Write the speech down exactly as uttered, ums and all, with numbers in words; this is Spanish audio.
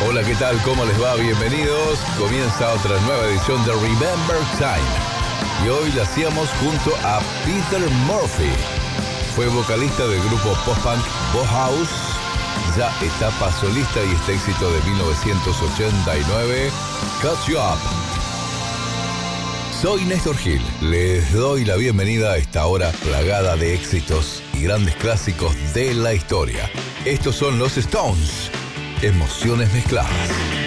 Hola, ¿qué tal? ¿Cómo les va? Bienvenidos. Comienza otra nueva edición de Remember Time. Y hoy la hacíamos junto a Peter Murphy. Fue vocalista del grupo post-punk Bauhaus. Ya etapa solista y este éxito de mil novecientos ochenta y nueve, Cut You Up. Soy Néstor Gil. Les doy la bienvenida a esta hora plagada de éxitos y grandes clásicos de la historia. Estos son los Stones. Emociones mezcladas.